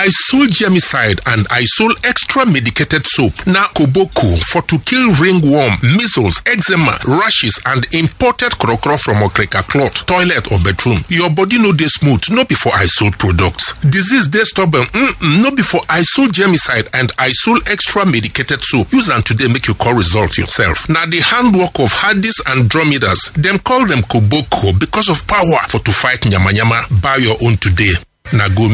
Isol Germicide and Isol Extra Medicated Soap na koboko for to kill ringworm, measles, eczema, rashes and imported krokro from okreka cloth, toilet or bedroom. Your body no dey smooth, no be for Isol products. Disease dey stubborn, no be for Isol Germicide and Isol Extra Medicated Soap. Use am today make you call result yourself. Na the handwork of Hadis and Dromedas. Them call them koboko because of power for to fight nyama nyama. Buy your own today. Na go